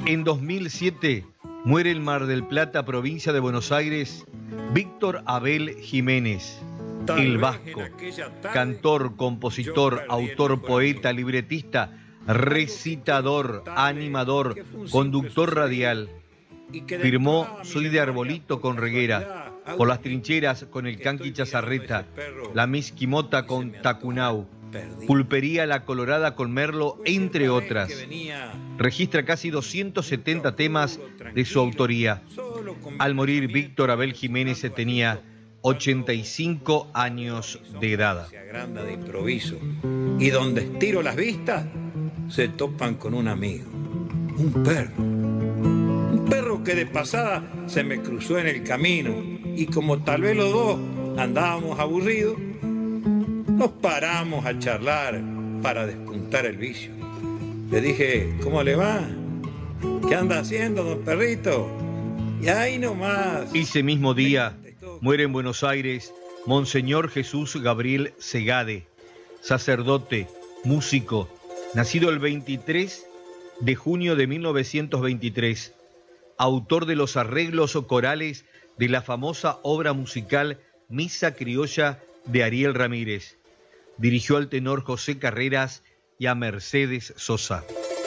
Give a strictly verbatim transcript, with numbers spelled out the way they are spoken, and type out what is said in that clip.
En dos mil siete muere en Mar del Plata, provincia de Buenos Aires, Víctor Abel Jiménez, el vasco, cantor, compositor, autor, poeta, libretista, recitador, animador, conductor radial. Firmó Soy de Arbolito con Reguera, Por las Trincheras con el Canqui Chazarreta, La Misquimota con Tacunau, Pulpería La Colorada con Merlo, entre otras. Registra casi doscientos setenta temas de su autoría. Al morir, Víctor Abel Jiménez tenía ochenta y cinco años de edad. Se agranda de improviso. Y donde estiro las vistas, se topan con un amigo, un perro. Un perro que de pasada se me cruzó en el camino. Y como tal vez los dos andábamos aburridos, nos paramos a charlar para despuntar el vicio. Le dije, ¿cómo le va? ¿Qué anda haciendo, don perrito? Y ahí nomás. Ese mismo día muere en Buenos Aires Monseñor Jesús Gabriel Segade, sacerdote, músico, nacido el veintitrés de junio de mil novecientos veintitrés, autor de los arreglos corales de la famosa obra musical Misa Criolla de Ariel Ramírez. Dirigió al tenor José Carreras y a Mercedes Sosa.